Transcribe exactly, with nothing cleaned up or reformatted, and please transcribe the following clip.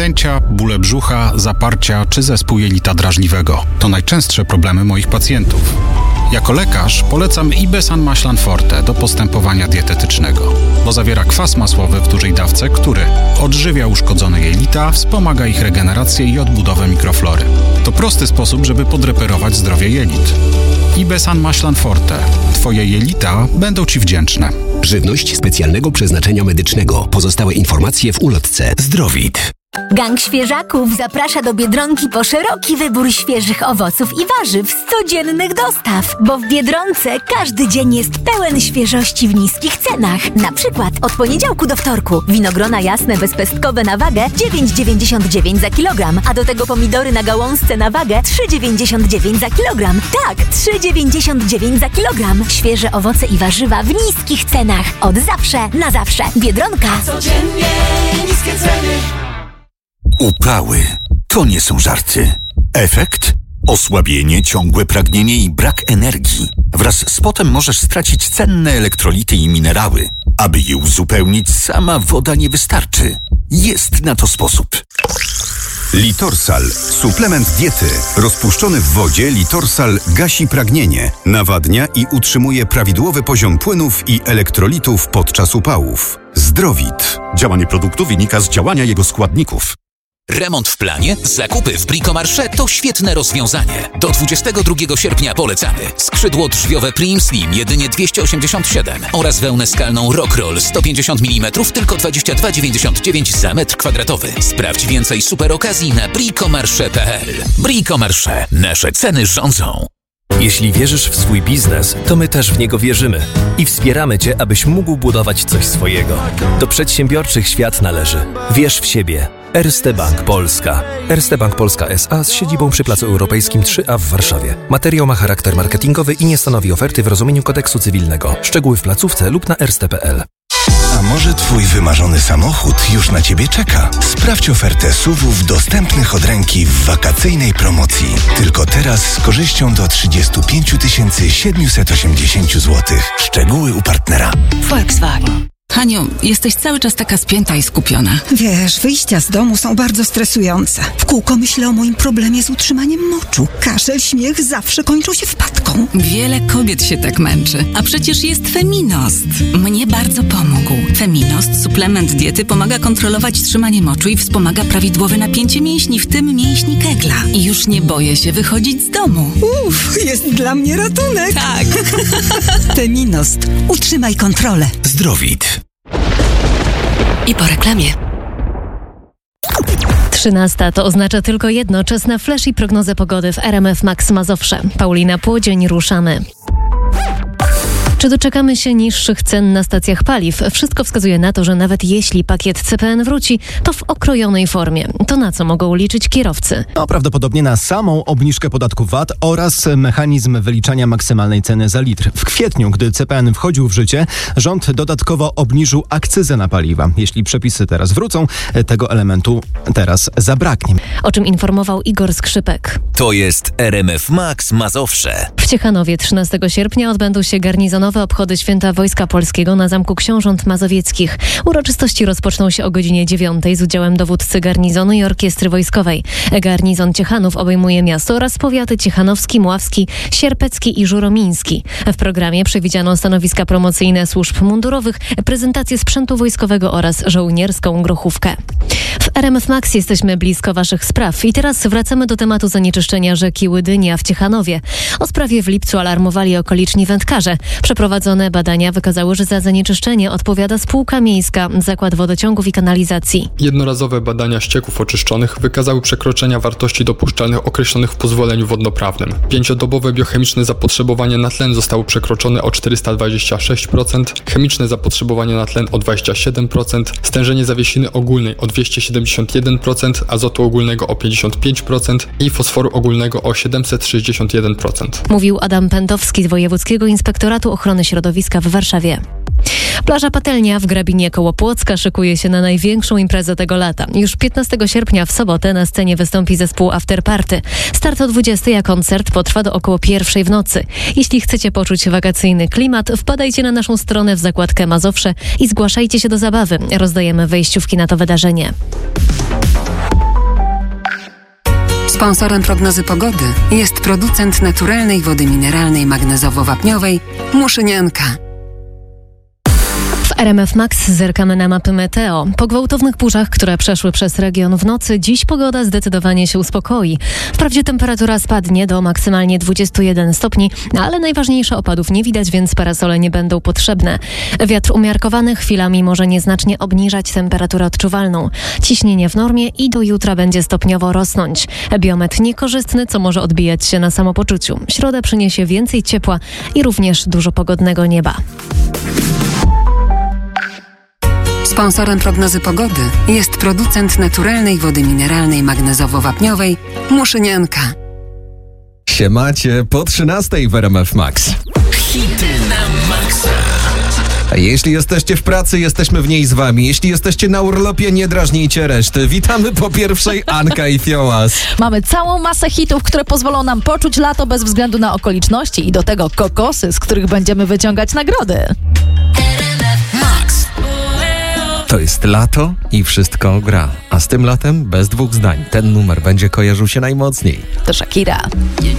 Natęcia, bóle brzucha, zaparcia czy zespół jelita drażliwego. To najczęstsze problemy moich pacjentów. Jako lekarz polecam Ibesan Maślan Forte do postępowania dietetycznego, bo zawiera kwas masłowy w dużej dawce, który odżywia uszkodzone jelita, wspomaga ich regenerację i odbudowę mikroflory. To prosty sposób, żeby podreperować zdrowie jelit. Ibesan Maślan Forte. Twoje jelita będą Ci wdzięczne. Żywność specjalnego przeznaczenia medycznego. Pozostałe informacje w ulotce. Zdrowit. Gang świeżaków zaprasza do Biedronki po szeroki wybór świeżych owoców i warzyw z codziennych dostaw, bo w Biedronce każdy dzień jest pełen świeżości w niskich cenach. Na przykład od poniedziałku do wtorku winogrona jasne bezpestkowe na wagę dziewięć dziewięćdziesiąt dziewięć za kilogram, a do tego pomidory na gałązce na wagę trzy dziewięćdziesiąt dziewięć za kilogram. Tak, trzy dziewięćdziesiąt dziewięć za kilogram. Świeże owoce i warzywa w niskich cenach. Od zawsze, na zawsze. Biedronka. Codziennie niskie ceny. Upały to nie są żarty. Efekt? Osłabienie, ciągłe pragnienie i brak energii. Wraz z potem możesz stracić cenne elektrolity i minerały. Aby je uzupełnić, sama woda nie wystarczy. Jest na to sposób. Litorsal. Suplement diety. Rozpuszczony w wodzie Litorsal gasi pragnienie, nawadnia i utrzymuje prawidłowy poziom płynów i elektrolitów podczas upałów. Zdrowit. Działanie produktu wynika z działania jego składników. Remont w planie? Zakupy w Bricomarché to świetne rozwiązanie. Do dwudziestego drugiego sierpnia polecamy. Skrzydło drzwiowe Prim Slim jedynie dwieście osiemdziesiąt siedem oraz wełnę skalną Rockroll sto pięćdziesiąt milimetrów tylko dwadzieścia dwa dziewięćdziesiąt dziewięć za metr kwadratowy. Sprawdź więcej super okazji na bricomarche kropka p l. Bricomarché. Nasze ceny rządzą. Jeśli wierzysz w swój biznes, to my też w niego wierzymy i wspieramy Cię, abyś mógł budować coś swojego. Do przedsiębiorczych świat należy. Wierz w siebie. Erste Bank Polska. Erste Bank Polska S A z siedzibą przy Placu Europejskim trzy A w Warszawie. Materiał ma charakter marketingowy i nie stanowi oferty w rozumieniu kodeksu cywilnego. Szczegóły w placówce lub na erste kropka p l. A może Twój wymarzony samochód już na Ciebie czeka? Sprawdź ofertę S U V-ów dostępnych od ręki w wakacyjnej promocji. Tylko teraz z korzyścią do trzydzieści pięć tysięcy siedemset osiemdziesiąt złotych. Szczegóły u partnera. Volkswagen. Haniu, jesteś cały czas taka spięta i skupiona. Wiesz, wyjścia z domu są bardzo stresujące. W kółko myślę o moim problemie z utrzymaniem moczu. Kaszel, śmiech zawsze kończą się wpadką. Wiele kobiet się tak męczy. A przecież jest Feminost. Mnie bardzo pomógł. Feminost, suplement diety, pomaga kontrolować trzymanie moczu i wspomaga prawidłowe napięcie mięśni, w tym mięśni kegla. I już nie boję się wychodzić z domu. Uff, jest dla mnie ratunek. Tak. Feminost. Utrzymaj kontrolę. Zdrowit. I po reklamie. trzynasta to oznacza tylko jedno. Czas na flash i prognozę pogody w R M F Max Mazowsze. Paulina Płodzień, ruszamy. Czy doczekamy się niższych cen na stacjach paliw? Wszystko wskazuje na to, że nawet jeśli pakiet C P N wróci, to w okrojonej formie. To na co mogą liczyć kierowcy? No, prawdopodobnie na samą obniżkę podatku V A T oraz mechanizm wyliczania maksymalnej ceny za litr. W kwietniu, gdy C P N wchodził w życie, rząd dodatkowo obniżył akcyzę na paliwa. Jeśli przepisy teraz wrócą, tego elementu teraz zabraknie. O czym informował Igor Skrzypek. To jest R M F Max Mazowsze. W Ciechanowie trzynastego sierpnia odbędą się garnizonowe obchody Święta Wojska Polskiego na Zamku Książąt Mazowieckich. Uroczystości rozpoczną się o godzinie dziewiątej z udziałem dowódcy garnizonu i orkiestry wojskowej. Garnizon Ciechanów obejmuje miasto oraz powiaty ciechanowski, mławski, sierpecki i żuromiński. W programie przewidziano stanowiska promocyjne służb mundurowych, prezentację sprzętu wojskowego oraz żołnierską grochówkę. W R M F Max jesteśmy blisko Waszych spraw i teraz wracamy do tematu zanieczyszczenia rzeki Łydynia w Ciechanowie. O sprawie w lipcu alarmowali okoliczni wędkarze. Przeprowadzone badania wykazały, że za zanieczyszczenie odpowiada spółka miejska, Zakład Wodociągów i Kanalizacji. Jednorazowe badania ścieków oczyszczonych wykazały przekroczenia wartości dopuszczalnych określonych w pozwoleniu wodnoprawnym. Pięciodobowe biochemiczne zapotrzebowanie na tlen zostało przekroczone o czterysta dwadzieścia sześć procent, chemiczne zapotrzebowanie na tlen o dwadzieścia siedem procent, stężenie zawiesiny ogólnej o dwieście siedemdziesiąt jeden procent, azotu ogólnego o pięćdziesiąt pięć procent i fosforu ogólnego o siedemset sześćdziesiąt jeden procent. Mówił Adam Pętowski z Wojewódzkiego Inspektoratu Ochrony Środowiska w Warszawie. Plaża Patelnia w Grabinie koło Płocka szykuje się na największą imprezę tego lata. Już piętnastego sierpnia w sobotę na scenie wystąpi zespół Afterparty. Start o dwudziestej, a koncert potrwa do około pierwszej w nocy. Jeśli chcecie poczuć wakacyjny klimat, wpadajcie na naszą stronę w zakładkę Mazowsze i zgłaszajcie się do zabawy. Rozdajemy wejściówki na to wydarzenie. Sponsorem prognozy pogody jest producent naturalnej wody mineralnej magnezowo-wapniowej Muszynianka. W R M F Max zerkamy na mapy meteo. Po gwałtownych burzach, które przeszły przez region w nocy, dziś pogoda zdecydowanie się uspokoi. Wprawdzie temperatura spadnie do maksymalnie dwudziestu jeden stopni, ale najważniejsze opadów nie widać, więc parasole nie będą potrzebne. Wiatr umiarkowany chwilami może nieznacznie obniżać temperaturę odczuwalną. Ciśnienie w normie i do jutra będzie stopniowo rosnąć. Biometr niekorzystny, co może odbijać się na samopoczuciu. Środa przyniesie więcej ciepła i również dużo pogodnego nieba. Sponsorem prognozy pogody jest producent naturalnej wody mineralnej magnezowo-wapniowej Muszynianka. Siemacie po trzynastej w R M F Max. Hity na maksa. Jeśli jesteście w pracy, jesteśmy w niej z wami. Jeśli jesteście na urlopie, nie drażnijcie reszty. Witamy po pierwszej, Anka i Fiołas. Mamy całą masę hitów, które pozwolą nam poczuć lato bez względu na okoliczności i do tego kokosy, z których będziemy wyciągać nagrody. Max. To jest lato i wszystko gra. A z tym latem bez dwóch zdań. Ten numer będzie kojarzył się najmocniej. To Shakira.